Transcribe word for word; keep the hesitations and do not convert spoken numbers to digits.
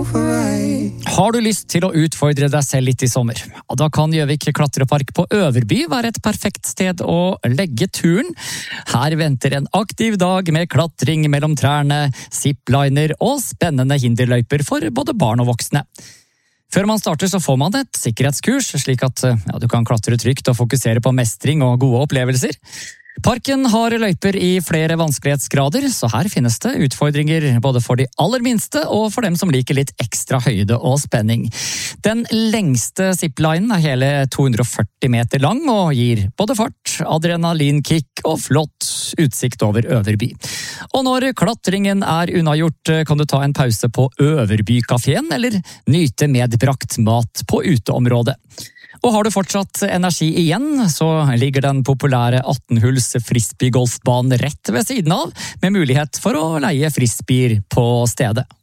Har du lyst til å utfordre deg selv litt i sommer? Ja, da kan Gjøvik klatrepark på Øverby være et perfekt sted å legge turen. Her venter en aktiv dag med klatring mellom trærne, zipliner og spennende hinderløyper for både barn og voksne. Før man starter så får man et sikkerhetskurs, slik at ja, du kan klatre trygt og fokusere på mestring og gode opplevelser. Parken har løyper i flere vanskelighetsgrader, så her finnes det utfordringer både for de aller minste og for dem som liker litt ekstra høyde og spenning. Den lengste ziplinen er hele to hundre og førti meter lang og gir både fart, adrenalinkick og flott utsikt over Øverby. Og når klatringen er unnagjort, kan du ta en pause på Øverbykaféen eller nyte medbrakt mat på uteområdet. Og har du fortsatt energi igjen, så ligger den populære atten-hulls frisbeegolfbanen rett ved siden av, med mulighet for å leie frisbeer på stedet.